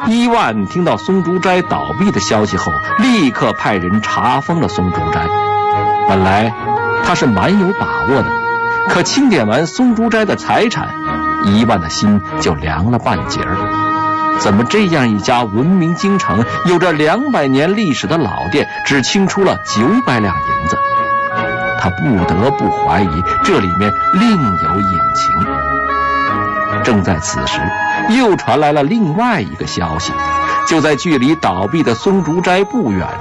伊万听到松竹斋倒闭的消息后，立刻派人查封了松竹斋。本来他是蛮有把握的，可清点完松竹斋的财产，伊万的心就凉了半截儿。怎么这样一家闻名京城、有着200年历史的老店，只清出了900两银子？他不得不怀疑这里面另有隐情。正在此时，又传来了另外一个消息，就在距离倒闭的松竹斋不远